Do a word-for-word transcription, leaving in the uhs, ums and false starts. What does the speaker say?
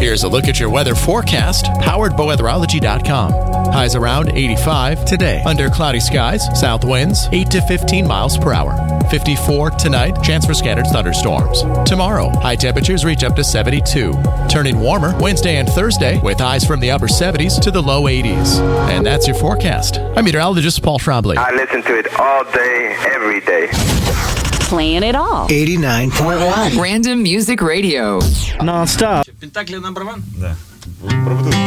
Here's a look at your weather forecast, powered by weatherology dot com. Highs around eighty-five today. Under cloudy skies, south winds eight to fifteen miles per hour. fifty-four tonight, chance for scattered thunderstorms. Tomorrow, high temperatures reach up to seventy-two. Turning warmer Wednesday and Thursday with highs from the upper seventies to the low eighties. And that's your forecast. I'm meteorologist Paul Trombley. I listen to it all day, every day. Playing it all. eighty-nine point one. Random Music Radio. Non-stop. Пентаклі number one? Да. Пробуй тут.